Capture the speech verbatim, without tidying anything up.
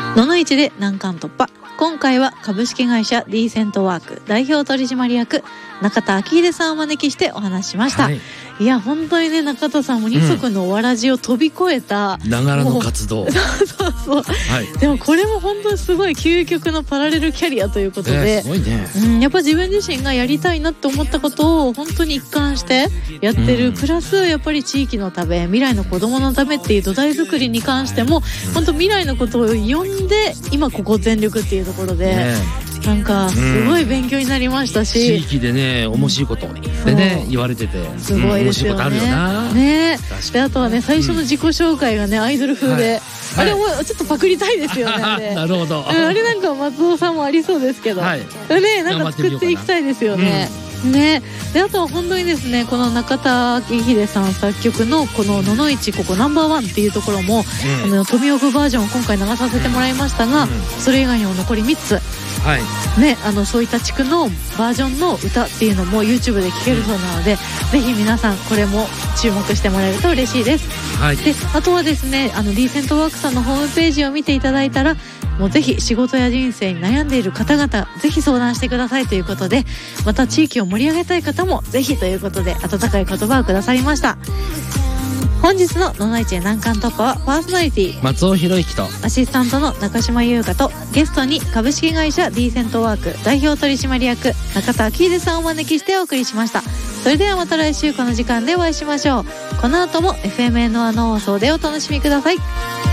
ののいちで難関突破。今回は株式会社ディーセントワーク代表取締役中田昭秀さんをお招きしてお話ししました、はい、いや本当にね中田さんも二足のわらじを飛び越えたながらの活動そうそうそう、はい、でもこれも本当にすごい究極のパラレルキャリアということで、 えー、すごいね、 うん、やっぱ自分自身がやりたいなって思ったことを本当に一貫してやってる、うん、プラスやっぱり地域のため未来の子どものためっていう土台作りに関しても、うん、本当未来のことを読んで今ここ全力っていうところで、ね、なんかすごい勉強になりましたし、 うん、地域でね面白いことでね言われててすごいですよね、うん、面白いことあるよな、ね、であとはね最初の自己紹介がねアイドル風で、はい、あれもちょっとパクりたいですよね、はい、 なるほど、 あれなんか松尾さんもありそうですけど、はい、ねなんか作っていきたいですよね、うん、ねであとは本当にですねこの中田昭秀さん作曲のこのののいちここナンバーワンっていうところも、うん、あの富岡バージョンを今回流させてもらいましたが、うん、それ以外にも残りみっつはいね、あのそういった地区のバージョンの歌っていうのも YouTube で聴けるそうなので、うん、ぜひ皆さんこれも注目してもらえると嬉しいです、はい、であとはですねあのディーセントワークさんのホームページを見ていただいたらもうぜひ仕事や人生に悩んでいる方々ぜひ相談してくださいということでまた地域を盛り上げたい方もぜひということで温かい言葉をくださりました。本日のののいちで難関突破はパーソナリティ松尾博之とアシスタントの中島優香とゲストに株式会社ディーセントワーク代表取締役中田昭秀さんをお招きしてお送りしました。それではまた来週この時間でお会いしましょう。この後も エフエムエヌワン の放送でお楽しみください。